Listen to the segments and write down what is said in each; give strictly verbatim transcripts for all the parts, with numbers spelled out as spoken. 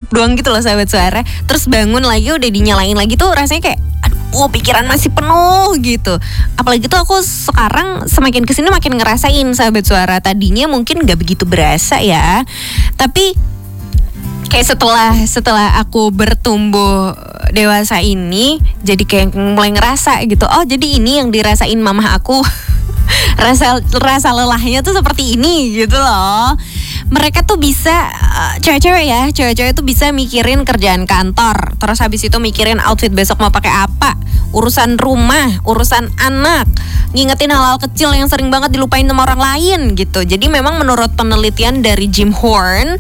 doang gitu loh sahabat suara. Terus bangun lagi udah dinyalain lagi tuh rasanya kayak aduh pikiran masih penuh gitu. Apalagi tuh aku sekarang semakin kesini makin ngerasain sahabat suara. Tadinya mungkin gak begitu berasa ya, tapi kayak setelah setelah aku bertumbuh dewasa ini jadi kayak mulai ngerasa gitu. Oh jadi ini yang dirasain mamah aku. rasa rasa lelahnya tuh seperti ini gitu loh. Mereka tuh bisa uh, cewek-cewek ya, cewek-cewek tuh bisa mikirin kerjaan kantor, terus habis itu mikirin outfit besok mau pakai apa, urusan rumah, urusan anak, ngingetin hal-hal kecil yang sering banget dilupain sama orang lain gitu. Jadi memang menurut penelitian dari Jim Horn,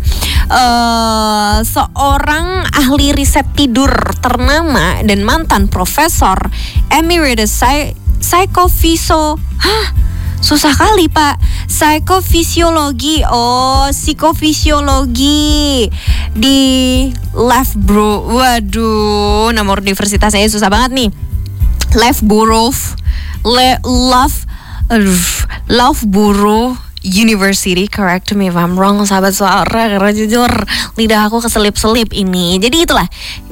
uh, seorang ahli riset tidur ternama dan mantan profesor emeritus psy- psychophyso, hah? Susah kali pak, psikofisiologi, oh psikofisiologi di Loughborough, waduh nomor universitasnya susah banget nih, Loughborough, Le, Love, uh, Loughborough University, correct me if I'm wrong sahabat suara, karena jujur lidah aku keselip-selip ini. Jadi itulah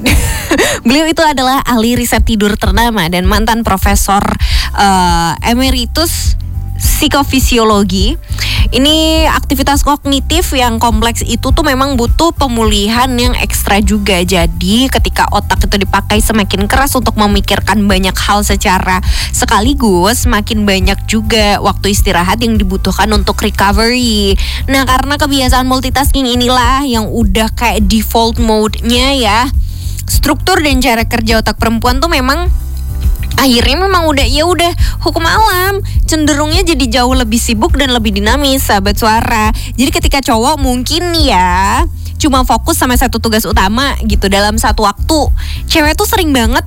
beliau itu adalah ahli riset tidur ternama dan mantan profesor uh, emeritus psikofisiologi. Ini aktivitas kognitif yang kompleks itu tuh memang butuh pemulihan yang ekstra juga. Jadi ketika otak itu dipakai semakin keras untuk memikirkan banyak hal secara sekaligus, semakin banyak juga waktu istirahat yang dibutuhkan untuk recovery. Nah karena kebiasaan multitasking inilah yang udah kayak default mode-nya ya, struktur dan cara kerja otak perempuan tuh memang akhirnya memang udah ya udah hukum alam, cenderungnya jadi jauh lebih sibuk dan lebih dinamis sahabat suara. Jadi ketika cowok mungkin ya cuma fokus sama satu tugas utama gitu dalam satu waktu, cewek tuh sering banget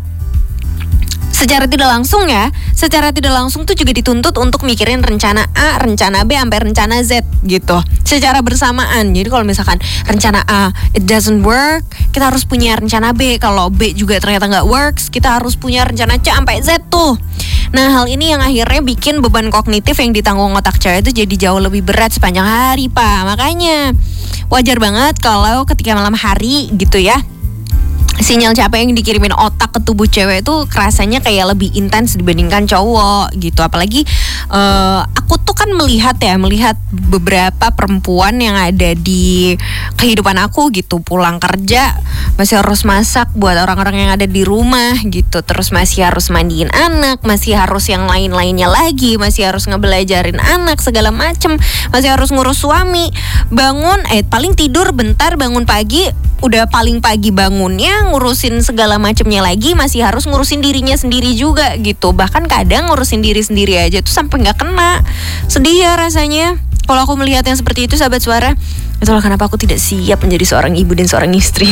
secara tidak langsung ya, secara tidak langsung tuh juga dituntut untuk mikirin rencana A, rencana B, sampai rencana Z gitu secara bersamaan. Jadi kalau misalkan rencana A it doesn't work, kita harus punya rencana B. Kalau B juga ternyata nggak works, kita harus punya rencana C sampai Z tuh. Nah hal ini yang akhirnya bikin beban kognitif yang ditanggung otak cewek itu jadi jauh lebih berat sepanjang hari pak. Makanya wajar banget kalau ketika malam hari gitu ya, sinyal capek yang dikirimin otak ke tubuh cewek itu kerasanya kayak lebih intens dibandingkan cowok gitu. Apalagi uh, aku tuh kan melihat ya, melihat beberapa perempuan yang ada di kehidupan aku gitu, pulang kerja masih harus masak buat orang-orang yang ada di rumah gitu, terus masih harus mandiin anak, masih harus yang lain-lainnya lagi, masih harus ngebelajarin anak segala macem, masih harus ngurus suami, bangun eh paling tidur bentar, bangun pagi udah paling pagi bangunnya ngurusin segala macemnya lagi, masih harus ngurusin dirinya sendiri juga gitu. Bahkan kadang ngurusin diri sendiri aja tuh sampai nggak kena. Sedih ya rasanya kalau aku melihat yang seperti itu sahabat suara. Itulah kenapa aku tidak siap menjadi seorang ibu dan seorang istri.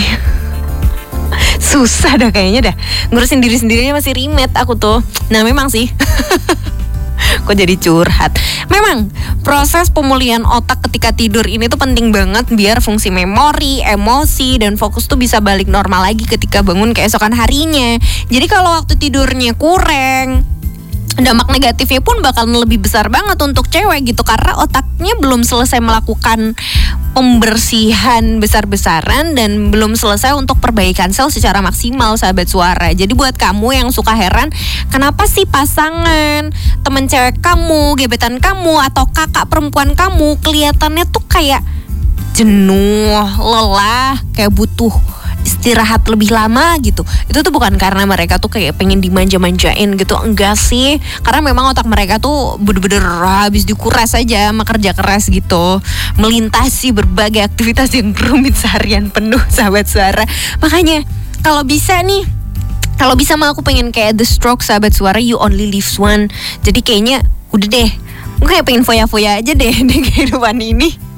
Susah dah kayaknya dah, ngurusin diri sendirinya masih rimet aku tuh. Nah memang sih kok jadi curhat. Memang proses pemulihan otak ketika tidur ini tuh penting banget biar fungsi memori, emosi, dan fokus tuh bisa balik normal lagi ketika bangun keesokan harinya. Jadi kalau waktu tidurnya kurang, dampak negatifnya pun bakal lebih besar banget untuk cewek gitu, karena otaknya belum selesai melakukan pembersihan besar-besaran dan belum selesai untuk perbaikan sel secara maksimal sahabat suara. Jadi buat kamu yang suka heran kenapa sih pasangan, temen cewek kamu, gebetan kamu, atau kakak perempuan kamu kelihatannya tuh kayak jenuh, lelah, kayak butuh istirahat lebih lama gitu, itu tuh bukan karena mereka tuh kayak pengen dimanja-manjain gitu, enggak sih, karena memang otak mereka tuh bener-bener habis dikuras aja sama kerja keras gitu, melintasi berbagai aktivitas yang rumit seharian penuh sahabat suara. Makanya kalau bisa nih, kalau bisa mah aku pengen kayak The Strokes sahabat suara, you only live one. Jadi kayaknya udah deh, gue kayak pengen foya-foya aja deh di kehidupan ini.